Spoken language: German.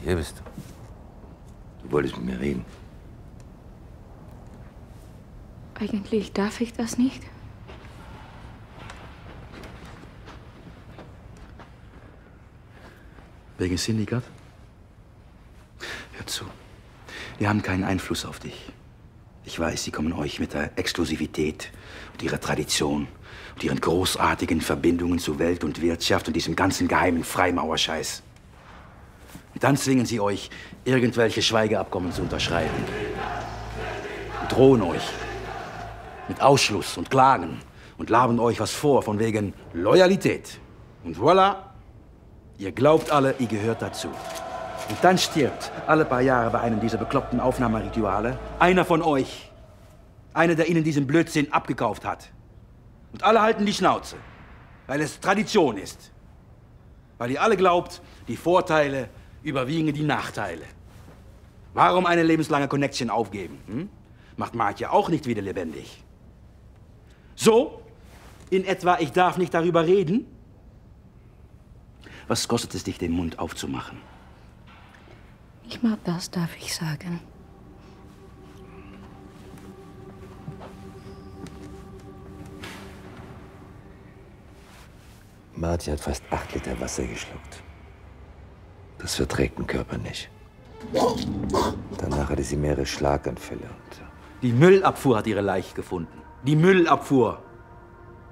Hier bist du. Du wolltest mit mir reden. Eigentlich darf ich das nicht. Wegen Syndikat? Hör zu. Wir haben keinen Einfluss auf dich. Ich weiß, sie kommen euch mit der Exklusivität und ihrer Tradition und ihren großartigen Verbindungen zu Welt und Wirtschaft und diesem ganzen geheimen Freimauerscheiß. Und dann zwingen sie euch, irgendwelche Schweigeabkommen zu unterschreiben. Und drohen euch mit Ausschluss und Klagen und labern euch was vor von wegen Loyalität. Und voilà, ihr glaubt alle, ihr gehört dazu. Und dann stirbt alle paar Jahre bei einem dieser bekloppten Aufnahmerituale einer von euch. Einer, der ihnen diesen Blödsinn abgekauft hat. Und alle halten die Schnauze, weil es Tradition ist. Weil ihr alle glaubt, die Vorteile überwiegen die Nachteile. Warum eine lebenslange Connection aufgeben? Hm? Macht Martja auch nicht wieder lebendig. So, in etwa, ich darf nicht darüber reden. Was kostet es dich, den Mund aufzumachen? Nicht mal das darf ich sagen. Martja hat fast 8 Liter Wasser geschluckt. Das verträgt ein Körper nicht. Danach hatte sie mehrere Schlaganfälle. Die Müllabfuhr hat ihre Leiche gefunden. Die Müllabfuhr.